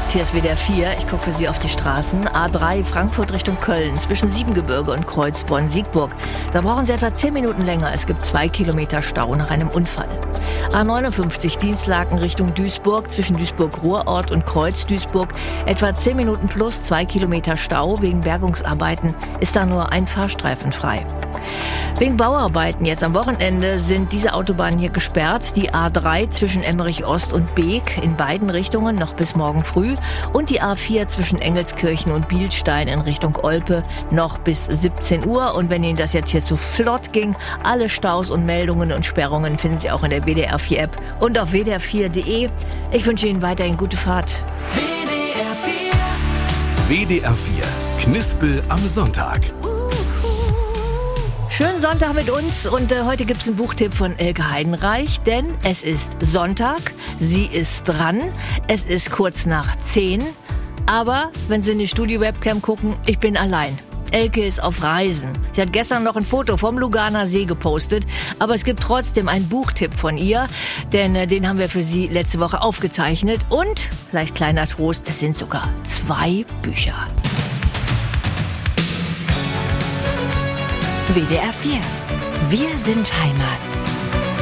gehabt. Hier ist WDR 4. Ich gucke für Sie auf die Straßen. A3 Frankfurt Richtung Köln, zwischen Siebengebirge und Kreuzborn-Siegburg. Da brauchen Sie etwa 10 Minuten länger. Es gibt 2 Kilometer Stau nach einem Unfall. A59 Dienstlaken Richtung Duisburg, zwischen Duisburg-Ruhrort und Kreuz-Duisburg. Etwa 10 Minuten plus 2 Kilometer Stau. Wegen Bergungsarbeiten ist da nur ein Fahrstreifen frei. Wegen Bauarbeiten jetzt am Wochenende sind diese Autobahnen hier gesperrt. Die A3 zwischen Emmerich Ost und Beek in beiden Richtungen noch bis morgen früh und die A4 zwischen Engelskirchen und Bielstein in Richtung Olpe noch bis 17 Uhr. Und wenn Ihnen das jetzt hier zu flott ging, alle Staus und Meldungen und Sperrungen finden Sie auch in der WDR 4 App und auf wdr4.de. Ich wünsche Ihnen weiterhin gute Fahrt. WDR 4 Knispel am Sonntag. Schönen Sonntag mit uns und heute gibt's einen Buchtipp von Elke Heidenreich, denn es ist Sonntag, sie ist dran, es ist kurz nach 10, aber wenn Sie in die Studio-Webcam gucken, ich bin allein. Elke ist auf Reisen. Sie hat gestern noch ein Foto vom Luganer See gepostet, aber es gibt trotzdem einen Buchtipp von ihr, denn den haben wir für Sie letzte Woche aufgezeichnet und, vielleicht kleiner Trost, es sind sogar 2 Bücher. WDR 4. Wir sind Heimat.